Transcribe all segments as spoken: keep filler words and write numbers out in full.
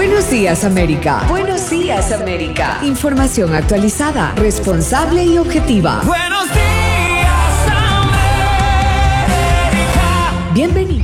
Buenos días, América. Buenos días, América. Información actualizada, responsable y objetiva. Buenos días, América. Bienvenido.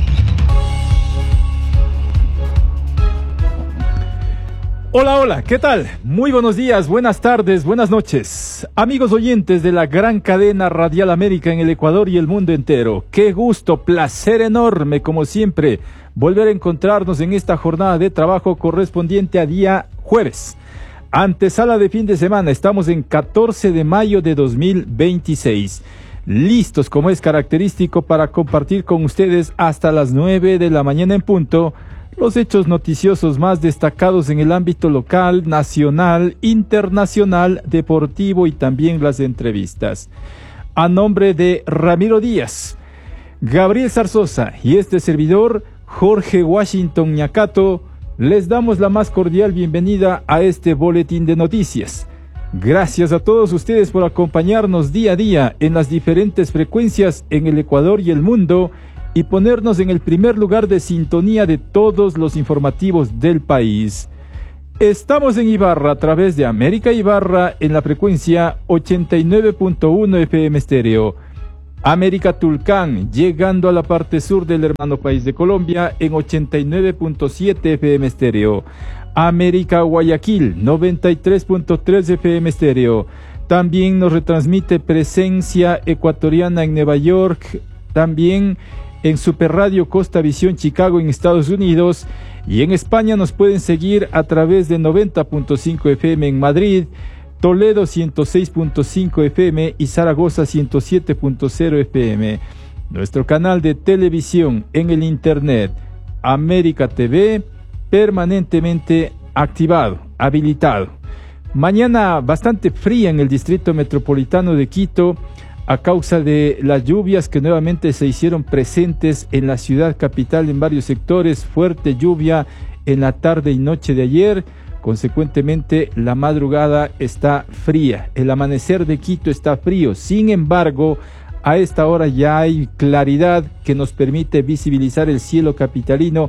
Hola, hola, ¿qué tal? Muy buenos días, buenas tardes, buenas noches. Amigos oyentes de la gran cadena Radial América en el Ecuador y el mundo entero. Qué gusto, placer enorme, como siempre, volver a encontrarnos en esta jornada de trabajo correspondiente a día jueves. Antesala de fin de semana, estamos en catorce de mayo de dos mil veintiséis. Listos, como es característico, para compartir con ustedes hasta las nueve de la mañana en punto los hechos noticiosos más destacados en el ámbito local, nacional, internacional, deportivo y también las entrevistas. A nombre de Ramiro Díaz, Gabriel Zarzosa y este servidor, Jorge Washington Ñacato, les damos la más cordial bienvenida a este boletín de noticias. Gracias a todos ustedes por acompañarnos día a día en las diferentes frecuencias en el Ecuador y el mundo y ponernos en el primer lugar de sintonía de todos los informativos del país. Estamos en Ibarra a través de América Ibarra en la frecuencia ochenta y nueve punto uno F M estéreo. América Tulcán, llegando a la parte sur del hermano país de Colombia en ochenta y nueve punto siete F M estéreo. América Guayaquil, noventa y tres punto tres F M estéreo. También nos retransmite Presencia Ecuatoriana en Nueva York, también en Super Radio Costa Visión Chicago en Estados Unidos, y en España nos pueden seguir a través de noventa punto cinco F M en Madrid, Toledo ciento seis punto cinco F M y Zaragoza ciento siete punto cero F M. Nuestro canal de televisión en el internet, América T V, permanentemente activado, habilitado. Mañana bastante fría en el distrito metropolitano de Quito, a causa de las lluvias que nuevamente se hicieron presentes en la ciudad capital en varios sectores, fuerte lluvia en la tarde y noche de ayer, consecuentemente la madrugada está fría, el amanecer de Quito está frío, sin embargo, a esta hora ya hay claridad que nos permite visibilizar el cielo capitalino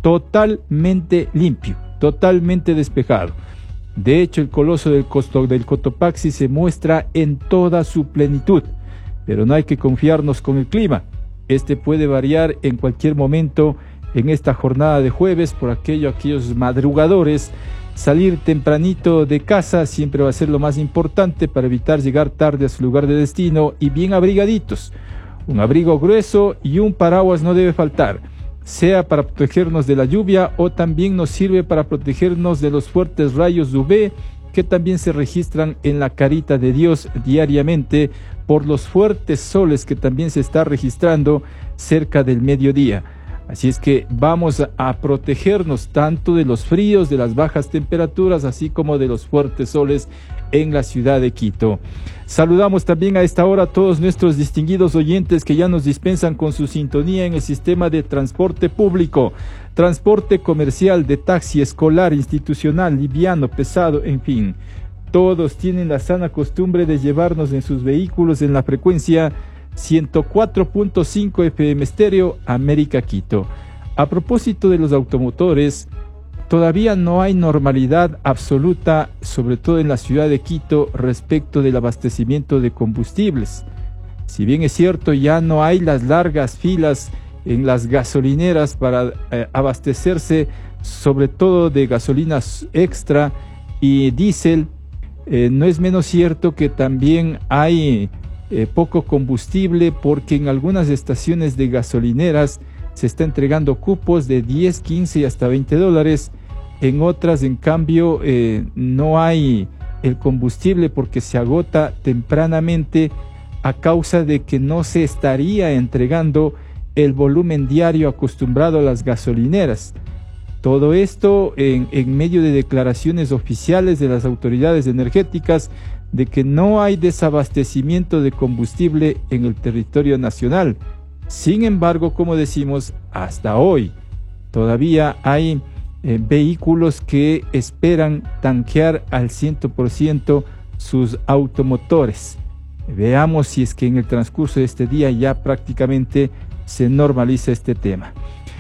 totalmente limpio, totalmente despejado. De hecho, el coloso del, Costo, del Cotopaxi se muestra en toda su plenitud. Pero no hay que confiarnos con el clima. Este puede variar en cualquier momento en esta jornada de jueves. Por aquello, aquellos madrugadores, salir tempranito de casa siempre va a ser lo más importante para evitar llegar tarde a su lugar de destino y bien abrigaditos. Un abrigo grueso y un paraguas no debe faltar, sea para protegernos de la lluvia o también nos sirve para protegernos de los fuertes rayos U V que también se registran en la carita de Dios diariamente por los fuertes soles que también se está registrando cerca del mediodía. Así es que vamos a protegernos tanto de los fríos, de las bajas temperaturas, así como de los fuertes soles en la ciudad de Quito. Saludamos también a esta hora a todos nuestros distinguidos oyentes que ya nos dispensan con su sintonía en el sistema de transporte público, transporte comercial, de taxi, escolar, institucional, liviano, pesado, en fin. Todos tienen la sana costumbre de llevarnos en sus vehículos en la frecuencia ciento cuatro punto cinco F M estéreo América Quito. A propósito de los automotores, todavía no hay normalidad absoluta, sobre todo en la ciudad de Quito, respecto del abastecimiento de combustibles. Si bien es cierto, ya no hay las largas filas en las gasolineras para eh, abastecerse, sobre todo de gasolinas extra y diésel, eh, no es menos cierto que también hay eh, poco combustible, porque en algunas estaciones de gasolineras se está entregando cupos de diez, quince y hasta veinte dólares. En otras, en cambio, eh, no hay el combustible porque se agota tempranamente a causa de que no se estaría entregando el volumen diario acostumbrado a las gasolineras. Todo esto en, en medio de declaraciones oficiales de las autoridades energéticas de que no hay desabastecimiento de combustible en el territorio nacional. Sin embargo, como decimos, hasta hoy todavía hay eh, vehículos que esperan tanquear al cien por ciento sus automotores. Veamos si es que en el transcurso de este día ya prácticamente se normaliza este tema.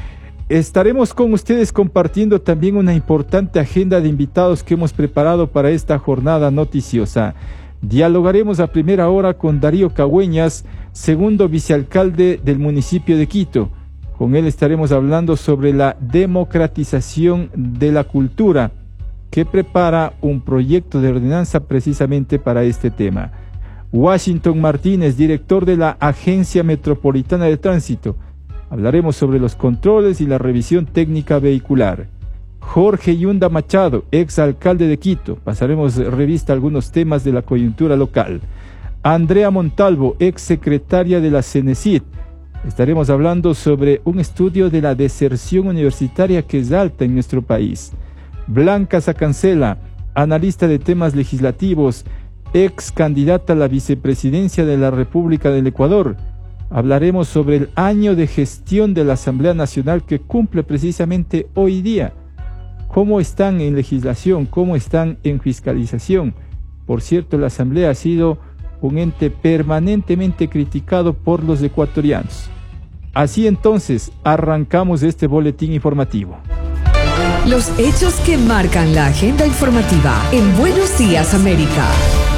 estaremos con ustedes compartiendo también una importante agenda de invitados que hemos preparado para esta jornada noticiosa. Dialogaremos a primera hora con Darío Cagüeñas, segundo vicealcalde del municipio de Quito. Con él estaremos hablando sobre la democratización de la cultura, que prepara un proyecto de ordenanza precisamente para este tema. Washington Martínez, director de la Agencia Metropolitana de Tránsito. Hablaremos sobre los controles y la revisión técnica vehicular. Jorge Yunda Machado, exalcalde de Quito. Pasaremos revista a algunos temas de la coyuntura local. Andrea Montalvo, exsecretaria de la CENESID. Estaremos hablando sobre un estudio de la deserción universitaria que es alta en nuestro país. Blanca Sacancela, analista de temas legislativos, ex candidata a la vicepresidencia de la República del Ecuador. Hablaremos sobre el año de gestión de la Asamblea Nacional que cumple precisamente hoy día. ¿Cómo están en legislación? ¿Cómo están en fiscalización? Por cierto, la Asamblea ha sido un ente permanentemente criticado por los ecuatorianos. Así entonces, arrancamos este boletín informativo. Los hechos que marcan la agenda informativa en Buenos Días, América.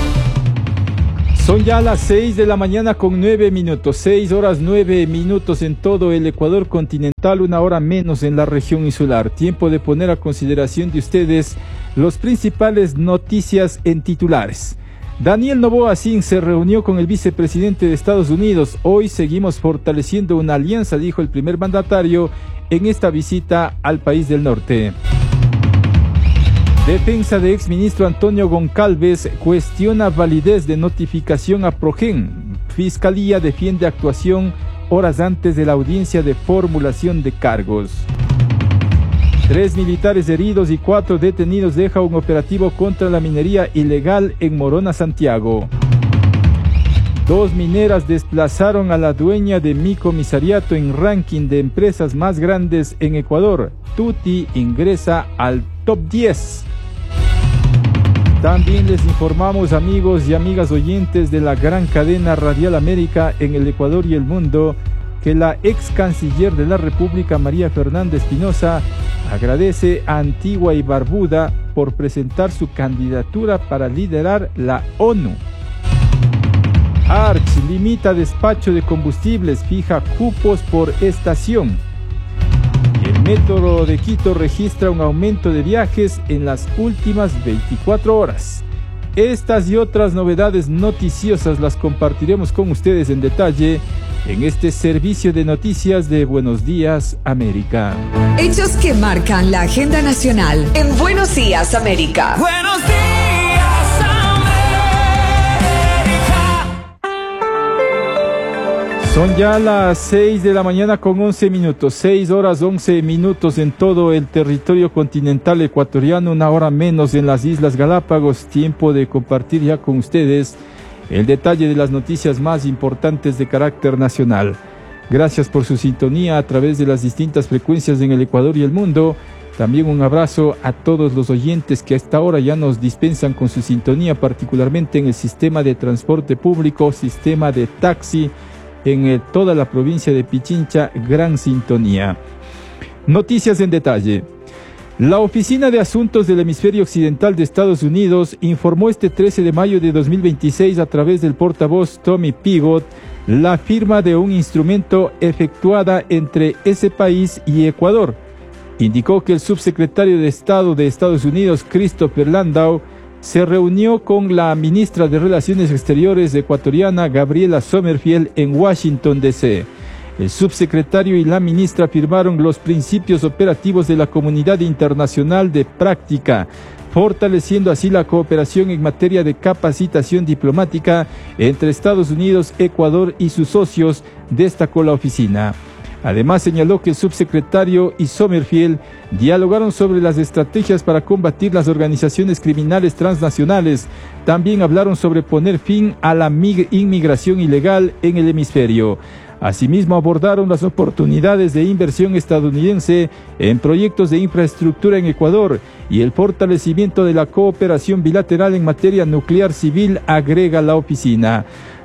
Son ya las seis de la mañana con nueve minutos, seis horas nueve minutos en todo el Ecuador continental, una hora menos en la región insular. Tiempo de poner a consideración de ustedes los principales noticias en titulares. Daniel Noboa Sin se reunió con el vicepresidente de Estados Unidos. Hoy seguimos fortaleciendo una alianza, dijo el primer mandatario en esta visita al país del norte. Defensa de exministro Antonio Goncalves cuestiona validez de notificación a Progen. Fiscalía defiende actuación horas antes de la audiencia de formulación de cargos. Tres militares heridos y cuatro detenidos deja un operativo contra la minería ilegal en Morona, Santiago. Dos mineras desplazaron a la dueña de mi comisariato en ranking de empresas más grandes en Ecuador. Tuti ingresa al top diez. También les informamos, amigos y amigas oyentes de la gran cadena Radial América en el Ecuador y el mundo, que la ex canciller de la República, María Fernanda Espinosa, agradece a Antigua y Barbuda por presentar su candidatura para liderar la ONU. Arch limita despacho de combustibles, fija cupos por estación. El Metro de Quito registra un aumento de viajes en las últimas veinticuatro horas. Estas y otras novedades noticiosas las compartiremos con ustedes en detalle en este servicio de noticias de Buenos Días, América. Hechos que marcan la agenda nacional en Buenos Días, América. Buenos días, América. Son ya las seis de la mañana con once minutos, seis horas once minutos en todo el territorio continental ecuatoriano, una hora menos en las Islas Galápagos. Tiempo de compartir ya con ustedes el detalle de las noticias más importantes de carácter nacional. Gracias por su sintonía a través de las distintas frecuencias en el Ecuador y el mundo. También un abrazo a todos los oyentes que a esta hora ya nos dispensan con su sintonía, particularmente en el sistema de transporte público, sistema de taxi, en eh, toda la provincia de Pichincha, gran sintonía. Noticias en detalle. La Oficina de Asuntos del Hemisferio Occidental de Estados Unidos informó este trece de mayo de dos mil veintiséis a través del portavoz Tommy Pigott la firma de un instrumento efectuada entre ese país y Ecuador. Indicó que el subsecretario de Estado de Estados Unidos, Christopher Landau, se reunió con la ministra de Relaciones Exteriores ecuatoriana, Gabriela Sommerfield, en Washington, D C El subsecretario y la ministra firmaron los principios operativos de la Comunidad Internacional de Práctica, fortaleciendo así la cooperación en materia de capacitación diplomática entre Estados Unidos, Ecuador y sus socios, destacó la oficina. Además, señaló que el subsecretario y Sommerfield dialogaron sobre las estrategias para combatir las organizaciones criminales transnacionales. También hablaron sobre poner fin a la inmigración ilegal en el hemisferio. Asimismo, abordaron las oportunidades de inversión estadounidense en proyectos de infraestructura en Ecuador y el fortalecimiento de la cooperación bilateral en materia nuclear civil, agrega la oficina.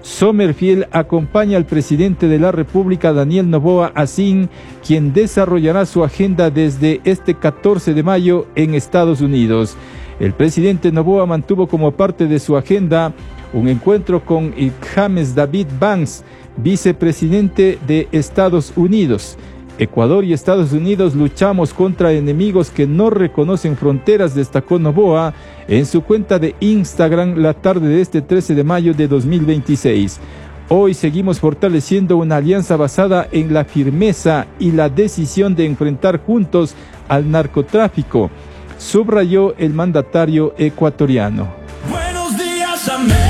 Sommerfield acompaña al presidente de la República, Daniel Noboa Asín, quien desarrollará su agenda desde este catorce de mayo en Estados Unidos. El presidente Noboa mantuvo como parte de su agenda un encuentro con James David Vance, vicepresidente de Estados Unidos. Ecuador y Estados Unidos luchamos contra enemigos que no reconocen fronteras, destacó Noboa en su cuenta de Instagram la tarde de este trece de mayo de dos mil veintiséis. Hoy seguimos fortaleciendo una alianza basada en la firmeza y la decisión de enfrentar juntos al narcotráfico, subrayó el mandatario ecuatoriano. Buenos días, América.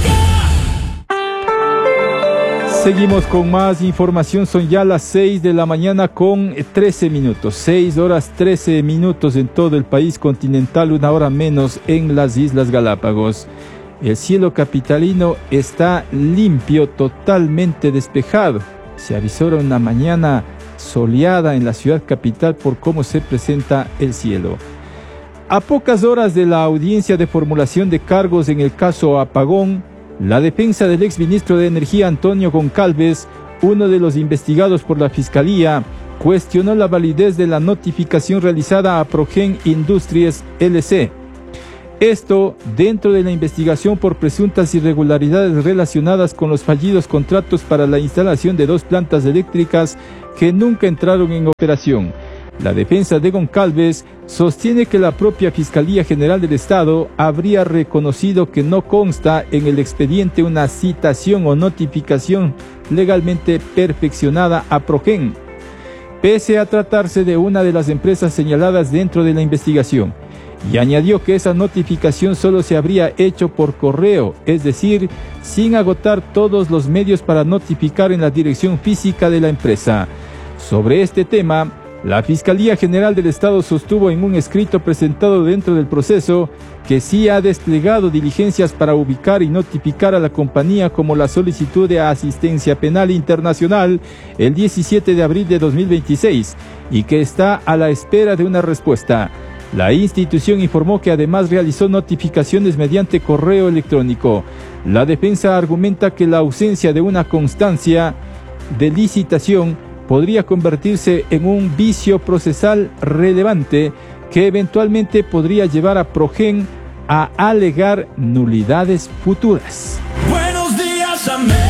Seguimos con más información, son ya las seis de la mañana con trece minutos, seis horas trece minutos en todo el país continental, una hora menos en las Islas Galápagos. El cielo capitalino está limpio, totalmente despejado. Se avisora una mañana soleada en la ciudad capital por cómo se presenta el cielo. A pocas horas de la audiencia de formulación de cargos en el caso Apagón, la defensa del exministro de Energía Antonio Goncalves, uno de los investigados por la Fiscalía, cuestionó la validez de la notificación realizada a Progen Industries L C. Esto dentro de la investigación por presuntas irregularidades relacionadas con los fallidos contratos para la instalación de dos plantas eléctricas que nunca entraron en operación. La defensa de Goncalves sostiene que la propia Fiscalía General del Estado habría reconocido que no consta en el expediente una citación o notificación legalmente perfeccionada a Progen, pese a tratarse de una de las empresas señaladas dentro de la investigación, y añadió que esa notificación solo se habría hecho por correo, es decir, sin agotar todos los medios para notificar en la dirección física de la empresa. Sobre este tema, la Fiscalía General del Estado sostuvo en un escrito presentado dentro del proceso que sí ha desplegado diligencias para ubicar y notificar a la compañía, como la solicitud de asistencia penal internacional el diecisiete de abril de dos mil veintiséis, y que está a la espera de una respuesta. La institución informó que además realizó notificaciones mediante correo electrónico. La defensa argumenta que la ausencia de una constancia de licitación podría convertirse en un vicio procesal relevante que eventualmente podría llevar a Progen a alegar nulidades futuras. Buenos días, América.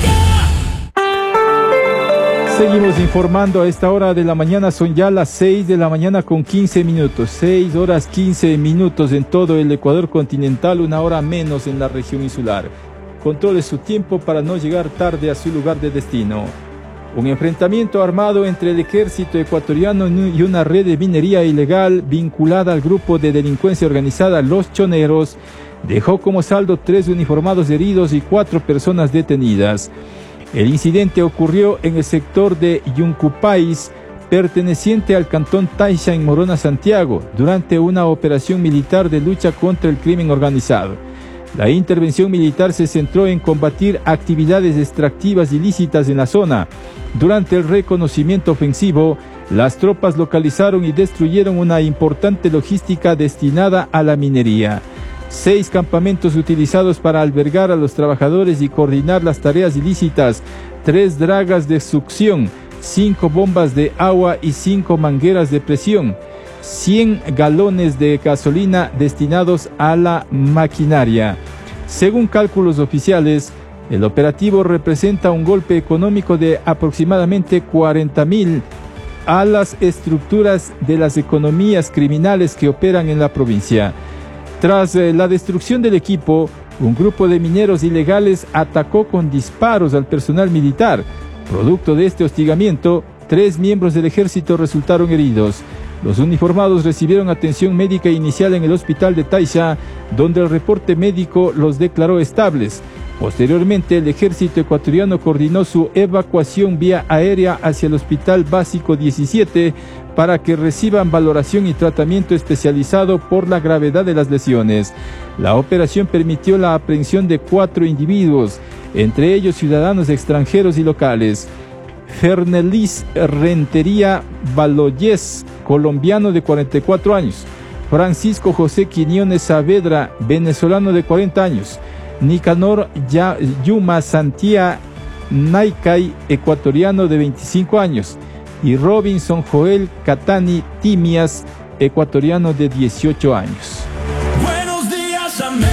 Seguimos informando a esta hora de la mañana, son ya las seis de la mañana con quince minutos, seis horas quince minutos en todo el Ecuador continental, una hora menos en la región insular. Controle su tiempo para no llegar tarde a su lugar de destino. Un enfrentamiento armado entre el ejército ecuatoriano y una red de minería ilegal vinculada al grupo de delincuencia organizada Los Choneros dejó como saldo tres uniformados heridos y cuatro personas detenidas. El incidente ocurrió en el sector de Yuncupais, perteneciente al cantón Taisha en Morona, Santiago, durante una operación militar de lucha contra el crimen organizado. La intervención militar se centró en combatir actividades extractivas ilícitas en la zona. Durante el reconocimiento ofensivo, las tropas localizaron y destruyeron una importante logística destinada a la minería. Seis campamentos utilizados para albergar a los trabajadores y coordinar las tareas ilícitas, tres dragas de succión, cinco bombas de agua y cinco mangueras de presión, cien galones de gasolina destinados a la maquinaria. Según cálculos oficiales, el operativo representa un golpe económico de aproximadamente cuarenta mil a las estructuras de las economías criminales que operan en la provincia. Tras eh, la destrucción del equipo, un grupo de mineros ilegales atacó con disparos al personal militar. Producto de este hostigamiento, tres miembros del ejército resultaron heridos. Los uniformados recibieron atención médica inicial en el hospital de Taisha, donde el reporte médico los declaró estables. Posteriormente, el ejército ecuatoriano coordinó su evacuación vía aérea hacia el Hospital Básico diecisiete para que reciban valoración y tratamiento especializado por la gravedad de las lesiones. La operación permitió la aprehensión de cuatro individuos, entre ellos ciudadanos extranjeros y locales. Fernelis Rentería Baloyes, colombiano de cuarenta y cuatro años. Francisco José Quiñones Saavedra, venezolano de cuarenta años. Nicanor Yuma Santia Naikai, ecuatoriano de veinticinco años, y Robinson Joel Catani Timias, ecuatoriano de dieciocho años. Buenos días, América.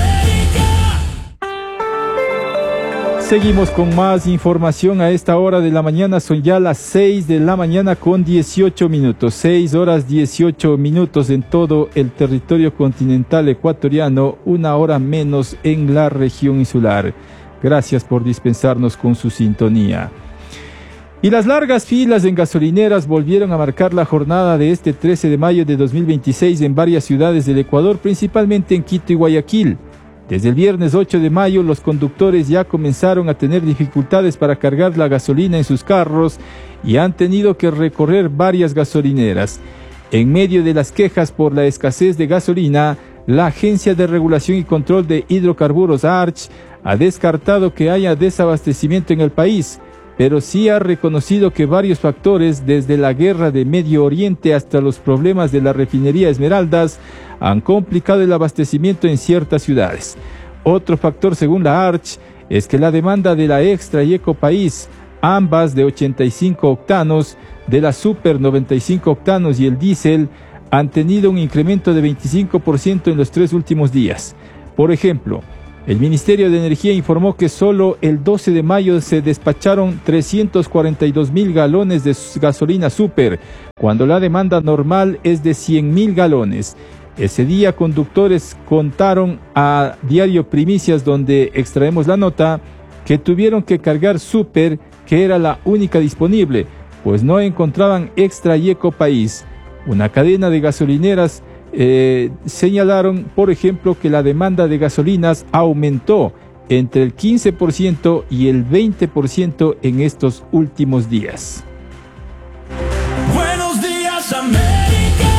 Seguimos con más información a esta hora de la mañana. Son ya las seis de la mañana con dieciocho minutos. seis horas dieciocho minutos en todo el territorio continental ecuatoriano, una hora menos en la región insular. Gracias por dispensarnos con su sintonía. Y las largas filas en gasolineras volvieron a marcar la jornada de este trece de mayo de dos mil veintiséis en varias ciudades del Ecuador, principalmente en Quito y Guayaquil. Desde el viernes ocho de mayo, los conductores ya comenzaron a tener dificultades para cargar la gasolina en sus carros y han tenido que recorrer varias gasolineras. En medio de las quejas por la escasez de gasolina, la Agencia de Regulación y Control de Hidrocarburos, A R C H, ha descartado que haya desabastecimiento en el país, pero sí ha reconocido que varios factores, desde la guerra de Medio Oriente hasta los problemas de la refinería Esmeraldas, han complicado el abastecimiento en ciertas ciudades. Otro factor, según la A R C H, es que la demanda de la Extra y Eco País, ambas de ochenta y cinco octanos, de la Super noventa y cinco octanos y el diésel, han tenido un incremento de veinticinco por ciento en los tres últimos días. Por ejemplo, el Ministerio de Energía informó que solo el doce de mayo se despacharon trescientos cuarenta y dos mil galones de gasolina super, cuando la demanda normal es de cien mil galones. Ese día, conductores contaron a Diario Primicias, donde extraemos la nota, que tuvieron que cargar super, que era la única disponible, pues no encontraban Extra y Eco País. Una cadena de gasolineras Eh, señalaron, por ejemplo, que la demanda de gasolinas aumentó entre el quince por ciento y el veinte por ciento en estos últimos días. Buenos días, América.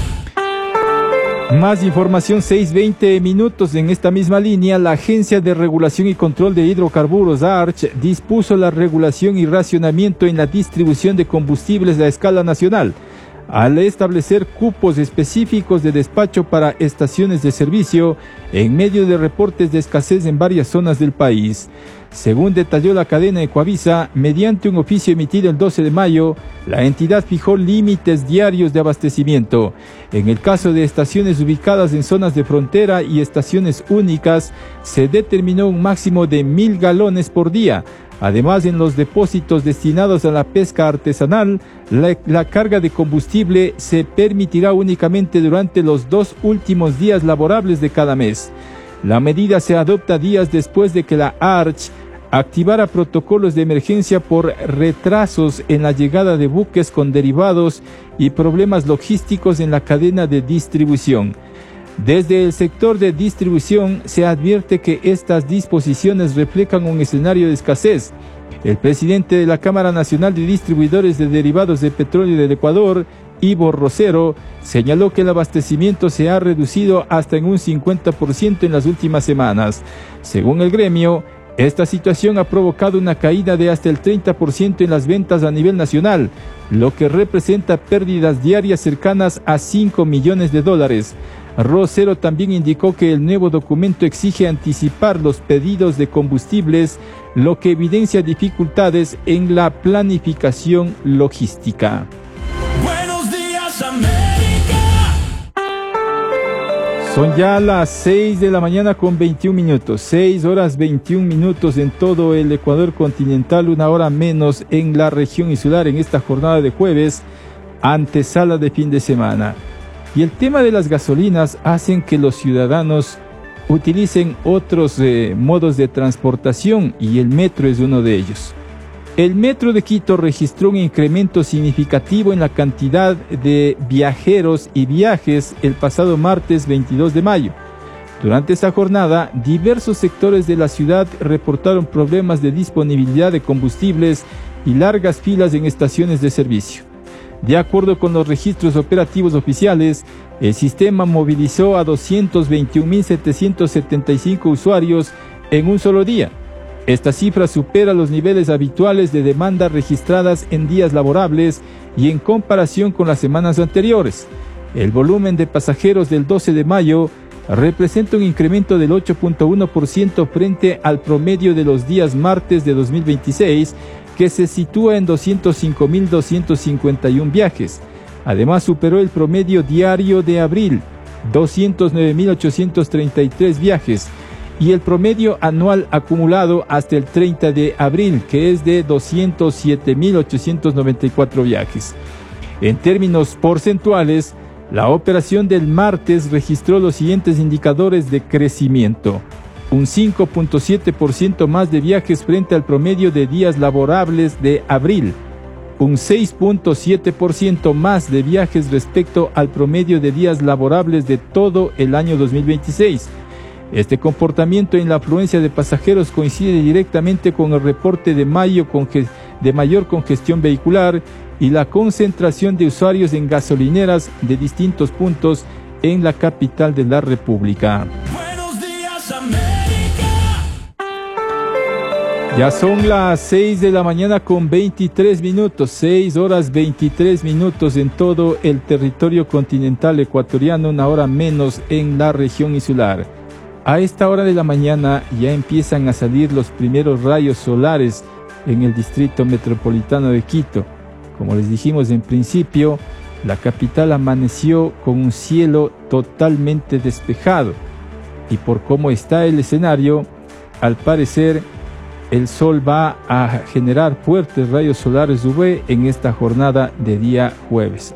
Más información, seis veinte minutos. En esta misma línea, la Agencia de Regulación y Control de Hidrocarburos, A R C H, dispuso la regulación y racionamiento en la distribución de combustibles a escala nacional, al establecer cupos específicos de despacho para estaciones de servicio en medio de reportes de escasez en varias zonas del país. Según detalló la cadena Ecuavisa, mediante un oficio emitido el doce de mayo, la entidad fijó límites diarios de abastecimiento. En el caso de estaciones ubicadas en zonas de frontera y estaciones únicas, se determinó un máximo de mil galones por día. Además, en los depósitos destinados a la pesca artesanal, la, la carga de combustible se permitirá únicamente durante los dos últimos días laborables de cada mes. La medida se adopta días después de que la A R C H activara protocolos de emergencia por retrasos en la llegada de buques con derivados y problemas logísticos en la cadena de distribución. Desde el sector de distribución se advierte que estas disposiciones reflejan un escenario de escasez. El presidente de la Cámara Nacional de Distribuidores de Derivados de Petróleo del Ecuador, Ivo Rosero, señaló que el abastecimiento se ha reducido hasta en un cincuenta por ciento en las últimas semanas. Según el gremio, esta situación ha provocado una caída de hasta el treinta por ciento en las ventas a nivel nacional, lo que representa pérdidas diarias cercanas a cinco millones de dólares. Rosero también indicó que el nuevo documento exige anticipar los pedidos de combustibles, lo que evidencia dificultades en la planificación logística. Buenos días, América. Son ya las seis de la mañana con veintiún minutos, seis horas veintiún minutos en todo el Ecuador continental, una hora menos en la región insular en esta jornada de jueves, antesala de fin de semana. Y el tema de las gasolinas hacen que los ciudadanos utilicen otros eh, modos de transportación, y el metro es uno de ellos. El metro de Quito registró un incremento significativo en la cantidad de viajeros y viajes el pasado martes veintidós de mayo. Durante esa jornada, diversos sectores de la ciudad reportaron problemas de disponibilidad de combustibles y largas filas en estaciones de servicio. De acuerdo con los registros operativos oficiales, el sistema movilizó a doscientos veintiún mil setecientos setenta y cinco usuarios en un solo día. Esta cifra supera los niveles habituales de demanda registradas en días laborables y en comparación con las semanas anteriores. El volumen de pasajeros del doce de mayo representa un incremento del ocho punto uno por ciento frente al promedio de los días martes de dos mil veintiséis, que se sitúa en doscientos cinco mil doscientos cincuenta y uno viajes. Además, superó el promedio diario de abril, doscientos nueve mil ochocientos treinta y tres viajes, y el promedio anual acumulado hasta el treinta de abril, que es de doscientos siete mil ochocientos noventa y cuatro viajes. En términos porcentuales, la operación del martes registró los siguientes indicadores de crecimiento: un cinco punto siete por ciento más de viajes frente al promedio de días laborables de abril, un seis punto siete por ciento más de viajes respecto al promedio de días laborables de todo el año dos mil veintiséis. Este comportamiento en la afluencia de pasajeros coincide directamente con el reporte de mayo de mayor congestión vehicular y la concentración de usuarios en gasolineras de distintos puntos en la capital de la República. Buenos días, América. Ya son las seis de la mañana con veintitrés minutos, seis horas veintitrés minutos en todo el territorio continental ecuatoriano, una hora menos en la región insular. A esta hora de la mañana ya empiezan a salir los primeros rayos solares en el distrito metropolitano de Quito. Como les dijimos en principio, la capital amaneció con un cielo totalmente despejado y por cómo está el escenario, al parecer el sol va a generar fuertes rayos solares U V en esta jornada de día jueves.